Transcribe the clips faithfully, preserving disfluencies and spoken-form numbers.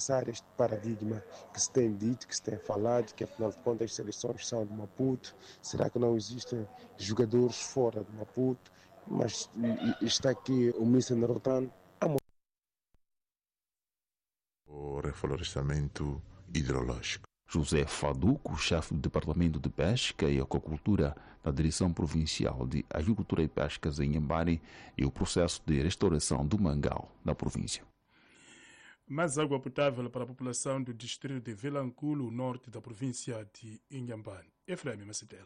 este paradigma que se tem dito, que se tem falado, que afinal de contas as seleções são de Maputo, será que não existem jogadores fora de Maputo? Mas está aqui o mister Narotan. O reflorestamento hidrológico. José Faduco, chefe do Departamento de Pesca e Aquacultura na Direção Provincial de Agricultura e Pescas em Inhambane, e o processo de restauração do mangal na província. Mais água potável para a população do distrito de Vilanculo, norte da província de Inhambane. Efraim Macetela.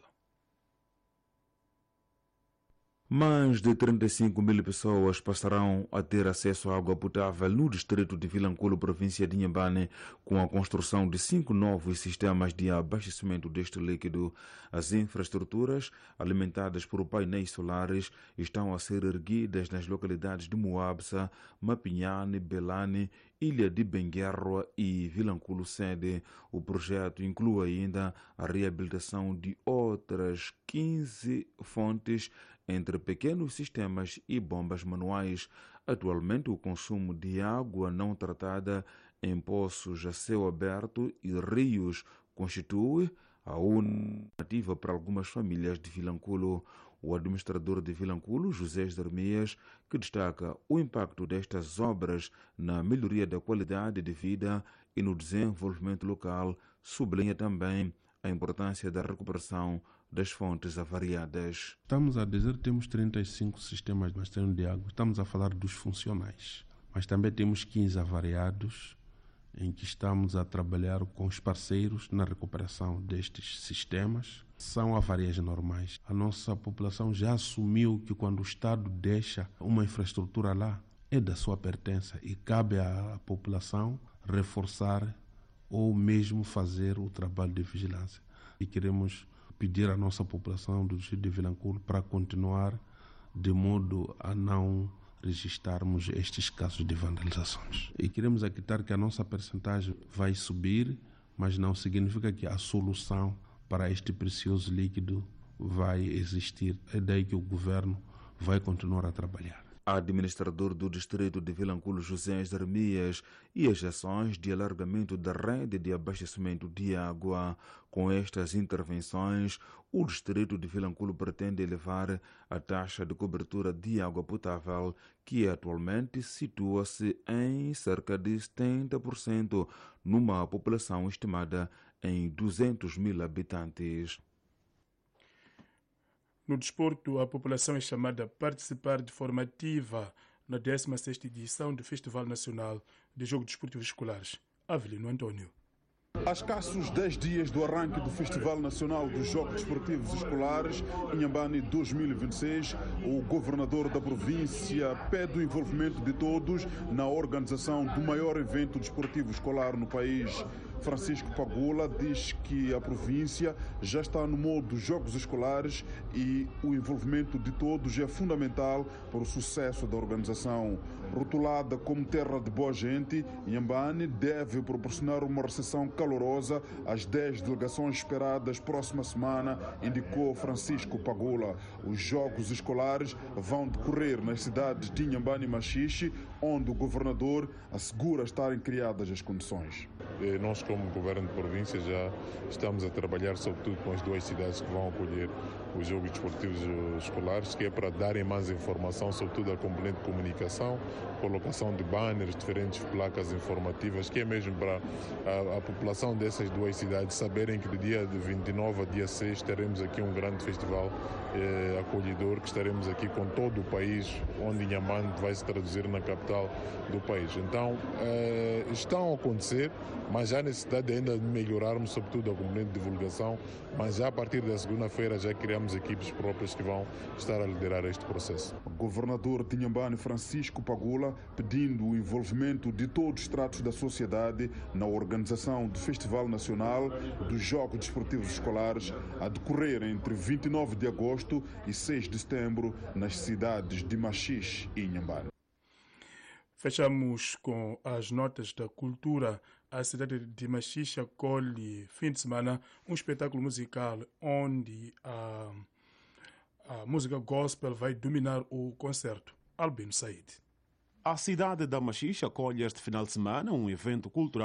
Mais de trinta e cinco mil pessoas passarão a ter acesso à água potável no distrito de Vilanculo, província de Inhambane, com a construção de cinco novos sistemas de abastecimento deste líquido. As infraestruturas, alimentadas por painéis solares, estão a ser erguidas nas localidades de Moabsa, Mapinhane, Belane, Ilha de Benguerra e Vilanculo sede. O projeto inclui ainda a reabilitação de outras quinze fontes entre pequenos sistemas e bombas manuais. Atualmente, o consumo de água não tratada em poços a céu aberto e rios constitui a única alternativa para algumas famílias de Vilanculo. O administrador de Vilanculo, José Jeremias, que destaca o impacto destas obras na melhoria da qualidade de vida e no desenvolvimento local, sublinha também a importância da recuperação das fontes avariadas. Estamos a dizer que temos trinta e cinco sistemas de abastecimento de água. Estamos a falar dos funcionais. Mas também temos quinze avariados, em que estamos a trabalhar com os parceiros na recuperação destes sistemas. São avarias normais. A nossa população já assumiu que quando o Estado deixa uma infraestrutura lá, é da sua pertença e cabe à população reforçar ou mesmo fazer o trabalho de vigilância. E queremos pedir à nossa população do distrito de Vilanculo para continuar de modo a não registarmos estes casos de vandalizações. E queremos acreditar que a nossa percentagem vai subir, mas não significa que a solução para este precioso líquido vai existir. É daí que o governo vai continuar a trabalhar. Administrador do distrito de Vilanculo, José Jeremias, e as ações de alargamento da rede de abastecimento de água. Com estas intervenções, o distrito de Vilanculo pretende elevar a taxa de cobertura de água potável, que atualmente situa-se em cerca de setenta por cento, numa população estimada em duzentos mil habitantes. No desporto, a população é chamada a participar de forma ativa na décima sexta edição do Festival Nacional de Jogos Desportivos Escolares. Avelino Antônio. A escassos dez dias do arranque do Festival Nacional dos Jogos Desportivos Escolares, Inhambane dois mil e vinte e seis, o governador da província pede o envolvimento de todos na organização do maior evento desportivo escolar no país. Francisco Pagula diz que a província já está no modo Jogos Escolares e o envolvimento de todos é fundamental para o sucesso da organização. Rotulada como terra de boa gente, Inhambane deve proporcionar uma recepção calorosa às dez delegações esperadas próxima semana, indicou Francisco Pagula. Os Jogos Escolares vão decorrer nas cidades de Inhambane e Machixe, onde o governador assegura estarem criadas as condições. Nós, como governo de província, já estamos a trabalhar sobretudo com as duas cidades que vão acolher os Jogos Desportivos Escolares, que é para darem mais informação, sobretudo a componente de comunicação, colocação de banners, diferentes placas informativas, que é mesmo para a, a população dessas duas cidades saberem que do dia de vinte e nove a dia seis teremos aqui um grande festival eh, acolhedor, que estaremos aqui com todo o país, onde Inhambane vai se traduzir na capital do país. Então, eh, estão a acontecer, mas há necessidade ainda de melhorarmos, sobretudo a componente de divulgação, mas já a partir da segunda-feira já criamos equipes próprias que vão estar a liderar este processo. O governador de Inhambane, Francisco Pagula, pedindo o envolvimento de todos os estratos da sociedade na organização do Festival Nacional dos Jogos Desportivos Escolares, a decorrer entre vinte e nove de agosto e seis de setembro nas cidades de Machixe e Inhambane. Fechamos com as notas da cultura. A cidade de Machixe acolhe, fim de semana, um espetáculo musical onde a, a música gospel vai dominar o concerto. Albino Said. A cidade da Machixe acolhe este final de semana um evento cultural